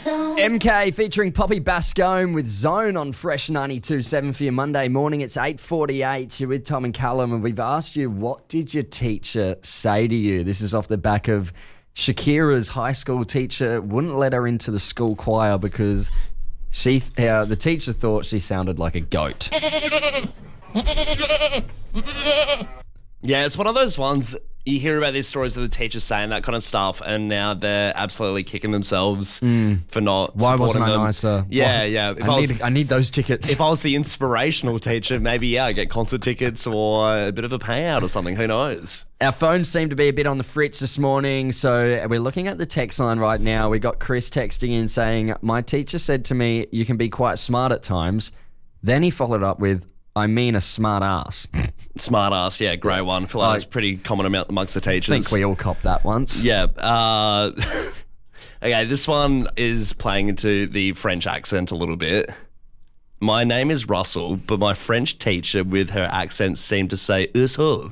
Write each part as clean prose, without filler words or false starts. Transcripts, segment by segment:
MK featuring Poppy Bascombe with Zone on Fresh 92.7 for your Monday morning. It's 8:48. You're with Tom and Callum, and we've asked you, what did your teacher say to you? This is off the back of Shakira's high school teacher wouldn't let her into the school choir because the teacher thought she sounded like a goat. Yeah, it's one of those ones. You hear about these stories of the teachers saying that kind of stuff, and now they're absolutely kicking themselves for not. Why supporting wasn't I them. nicer? Yeah, Why? yeah. I need those tickets. If I was the inspirational teacher, maybe I get concert tickets or a bit of a payout or something. Who knows? Our phones seem to be a bit on the fritz this morning, so we're looking at the text line right now. We got Chris texting in saying, "My teacher said to me, you can be quite smart at times." Then he followed up with, "I mean a smart ass." Smart ass, yeah, great one. I feel like that's pretty common amongst the teachers. I think we all copped that once. Yeah. Okay, this one is playing into the French accent a little bit. My name is Russell, but my French teacher with her accent seemed to say "Ursule."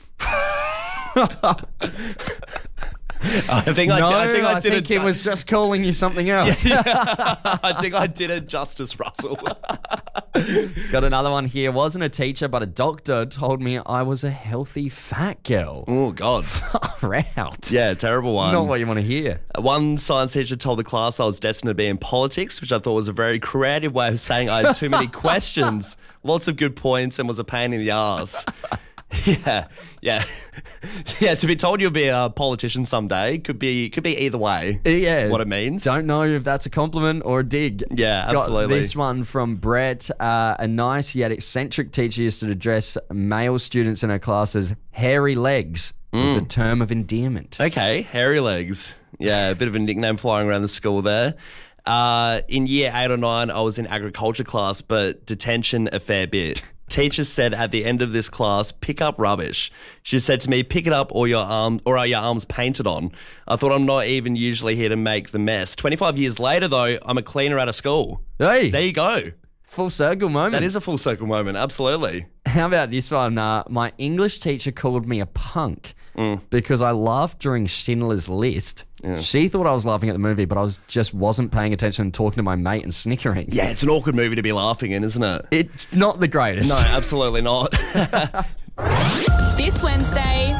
I think he was just calling you something else. I think I did it justice, Russell. Got another one here. Wasn't a teacher, but a doctor told me I was a healthy fat girl. Oh, God. Far out. Yeah, terrible one. Not what you want to hear. One science teacher told the class I was destined to be in politics, which I thought was a very creative way of saying I had too many questions, lots of good points, and was a pain in the arse. Yeah. To be told you'll be a politician someday could be either way. Yeah, what it means. Don't know if that's a compliment or a dig. Yeah, absolutely. Got this one from Brett. A nice yet eccentric teacher used to address male students in her class as hairy legs. It's a term of endearment. Okay, hairy legs. Yeah, a bit of a nickname flying around the school there. In year 8 or 9, I was in agriculture class, but detention a fair bit. Teacher said at the end of this class, pick up rubbish. She said to me, pick it up or are your arms painted on? I thought I'm not even usually here to make the mess. 25 years later, though, I'm a cleaner out of school. Hey. There you go. Full circle moment. That is a full circle moment, absolutely. How about this one? My English teacher called me a punk because I laughed during Schindler's List. Yeah. She thought I was laughing at the movie, but I wasn't paying attention and talking to my mate and snickering. Yeah, it's an awkward movie to be laughing in, isn't it? It's not the greatest. No, absolutely not. This Wednesday,